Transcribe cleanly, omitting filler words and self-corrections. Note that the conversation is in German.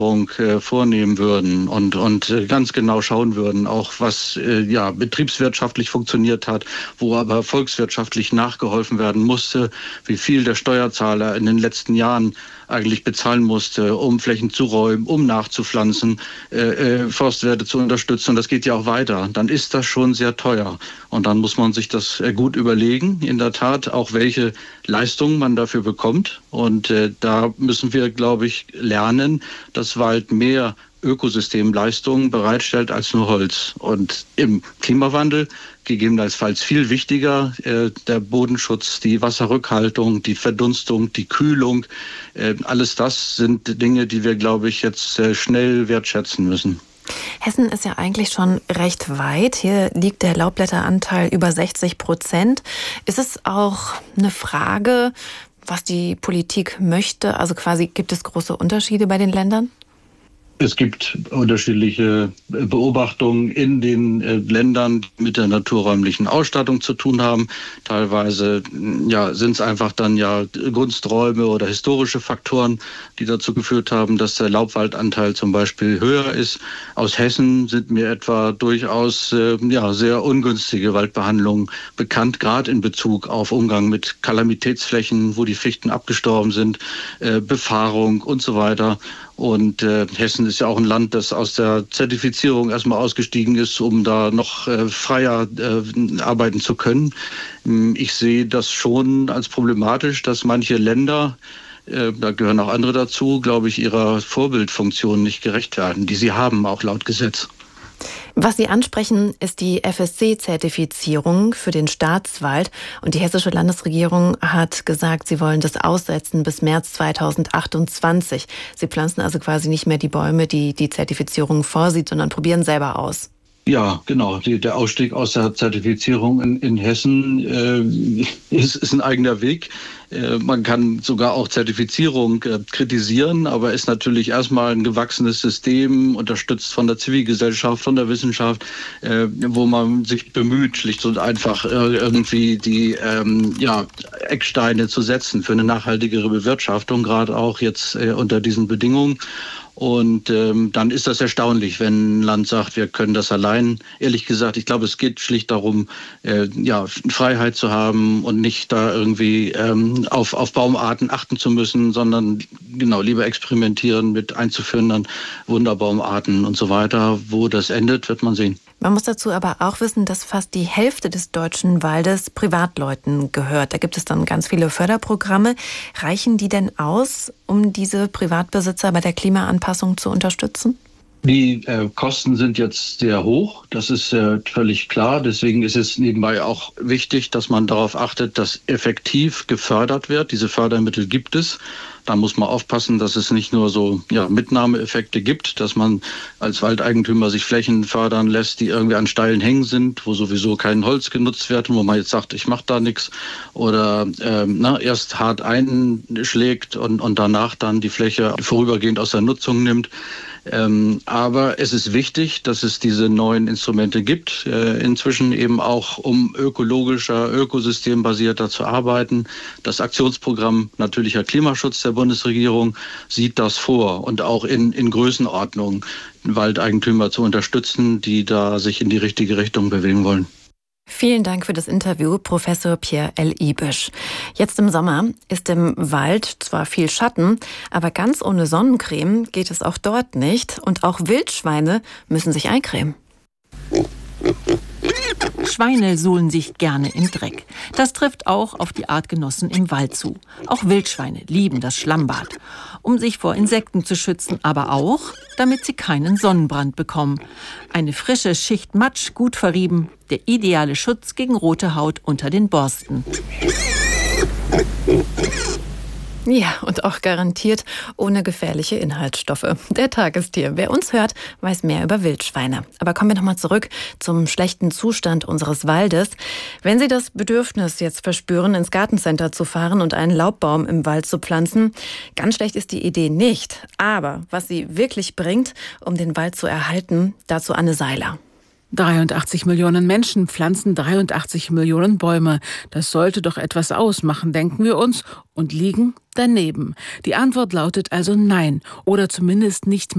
vornehmen würden und ganz genau schauen würden, auch was betriebswirtschaftlich funktioniert hat, wo aber volkswirtschaftlich nachgeholfen werden musste, wie viel der Steuerzahler in den letzten Jahren eigentlich bezahlen musste, um Flächen zu räumen, um nachzupflanzen, Forstwirte zu unterstützen. Und das geht ja auch weiter. Dann ist das schon sehr teuer. Und dann muss man sich das gut überlegen, in der Tat, auch welche Leistungen man dafür bekommt. Und da müssen wir, glaube ich, lernen, dass Wald mehr Ökosystemleistungen bereitstellt als nur Holz. Und im Klimawandel gegebenenfalls viel wichtiger der Bodenschutz, die Wasserrückhaltung, die Verdunstung, die Kühlung. Alles das sind Dinge, die wir, glaube ich, jetzt schnell wertschätzen müssen. Hessen ist ja eigentlich schon recht weit. Hier liegt der Laubblätteranteil über 60%. Ist es auch eine Frage, was die Politik möchte? Also quasi, gibt es große Unterschiede bei den Ländern? Es gibt unterschiedliche Beobachtungen in den Ländern, die mit der naturräumlichen Ausstattung zu tun haben. Teilweise sind es einfach dann Gunsträume oder historische Faktoren, die dazu geführt haben, dass der Laubwaldanteil zum Beispiel höher ist. Aus Hessen sind mir etwa durchaus sehr ungünstige Waldbehandlungen bekannt, gerade in Bezug auf Umgang mit Kalamitätsflächen, wo die Fichten abgestorben sind, Befahrung und so weiter. Und Hessen ist ja auch ein Land, das aus der Zertifizierung erstmal ausgestiegen ist, um da noch freier arbeiten zu können. Ich sehe das schon als problematisch, dass manche Länder, da gehören auch andere dazu, glaube ich, ihrer Vorbildfunktion nicht gerecht werden, die sie haben, auch laut Gesetz. Was Sie ansprechen, ist die FSC-Zertifizierung für den Staatswald. Und die hessische Landesregierung hat gesagt, sie wollen das aussetzen bis März 2028. Sie pflanzen also quasi nicht mehr die Bäume, die die Zertifizierung vorsieht, sondern probieren selber aus. Ja, genau. Der Ausstieg aus der Zertifizierung in Hessen ist ein eigener Weg. Man kann sogar auch Zertifizierung kritisieren, aber ist natürlich erstmal ein gewachsenes System, unterstützt von der Zivilgesellschaft, von der Wissenschaft, wo man sich bemüht, schlicht und einfach irgendwie die Ecksteine zu setzen für eine nachhaltigere Bewirtschaftung, gerade auch jetzt unter diesen Bedingungen. Und dann ist das erstaunlich, wenn ein Land sagt, wir können das allein. Ehrlich gesagt, ich glaube, es geht schlicht darum, Freiheit zu haben und nicht da irgendwie auf Baumarten achten zu müssen, sondern lieber experimentieren mit einzuführenden Wunderbaumarten und so weiter. Wo das endet, wird man sehen. Man muss dazu aber auch wissen, dass fast die Hälfte des deutschen Waldes Privatleuten gehört. Da gibt es dann ganz viele Förderprogramme. Reichen die denn aus, um diese Privatbesitzer bei der Klimaanpassung zu unterstützen? Die Kosten sind jetzt sehr hoch, das ist völlig klar. Deswegen ist es nebenbei auch wichtig, dass man darauf achtet, dass effektiv gefördert wird. Diese Fördermittel gibt es. Da muss man aufpassen, dass es nicht nur so Mitnahmeeffekte gibt, dass man als Waldeigentümer sich Flächen fördern lässt, die irgendwie an steilen Hängen sind, wo sowieso kein Holz genutzt wird und wo man jetzt sagt, ich mache da nichts. Oder erst hart einschlägt und danach dann die Fläche vorübergehend aus der Nutzung nimmt. Aber es ist wichtig, dass es diese neuen Instrumente gibt, inzwischen eben auch, um ökologischer, ökosystembasierter zu arbeiten. Das Aktionsprogramm Natürlicher Klimaschutz der Bundesregierung sieht das vor und auch in Größenordnung Waldeigentümer zu unterstützen, die da sich in die richtige Richtung bewegen wollen. Vielen Dank für das Interview, Professor Pierre L. Ibisch. Jetzt im Sommer ist im Wald zwar viel Schatten, aber ganz ohne Sonnencreme geht es auch dort nicht. Und auch Wildschweine müssen sich eincremen. Schweine suhlen sich gerne im Dreck. Das trifft auch auf die Artgenossen im Wald zu. Auch Wildschweine lieben das Schlammbad. Um sich vor Insekten zu schützen, aber auch, damit sie keinen Sonnenbrand bekommen. Eine frische Schicht Matsch, gut verrieben, der ideale Schutz gegen rote Haut unter den Borsten. Ja, und auch garantiert ohne gefährliche Inhaltsstoffe. Der Tag ist hier. Wer uns hört, weiß mehr über Wildschweine. Aber kommen wir nochmal zurück zum schlechten Zustand unseres Waldes. Wenn Sie das Bedürfnis jetzt verspüren, ins Gartencenter zu fahren und einen Laubbaum im Wald zu pflanzen, ganz schlecht ist die Idee nicht. Aber was sie wirklich bringt, um den Wald zu erhalten, dazu Anne Seiler. 83 Millionen Menschen pflanzen 83 Millionen Bäume. Das sollte doch etwas ausmachen, denken wir uns, und liegen daneben. Die Antwort lautet also nein oder zumindest nicht